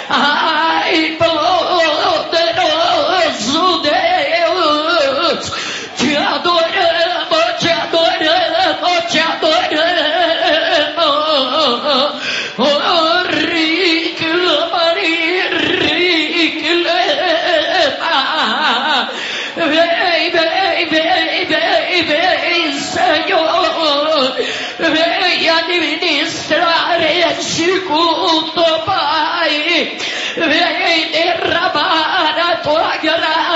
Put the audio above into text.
Ai, poderoso Deus, te adoramos, te adoramos, te adoramos. Oh, riquilema, vem, vem, vem, vem, vem, Senhor, vem administrar este culto, Pai, vem derramar a tua graça